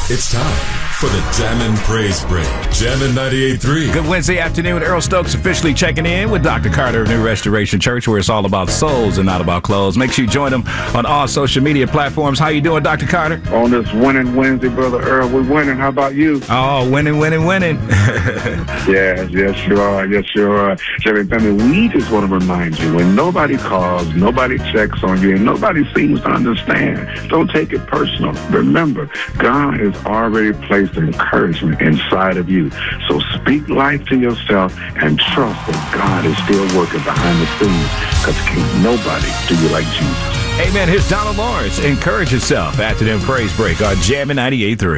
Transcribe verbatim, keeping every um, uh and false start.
It's time for the Jammin' Praise Break. Jammin' ninety-eight point three. Good Wednesday afternoon. Earl Stokes officially checking in with Doctor Carter of New Restoration Church, where it's all about souls and not about clothes. Make sure you join him on all social media platforms. How you doing, Doctor Carter? On this winning Wednesday, Brother Earl, we're winning. How about you? Oh, winning, winning, winning. Yes, yes, you are. Yes, you are. Jerry, family, we just want to remind you, when nobody calls, nobody checks on you, and nobody seems to understand, don't take it personal. Remember, God has already placed encouragement inside of you. So speak life to yourself and trust that God is still working behind the scenes, because can't nobody do you like Jesus. Amen. Here's Donald Lawrence. Encourage yourself. Afternoon Praise Break on Jammin' ninety-eight point three.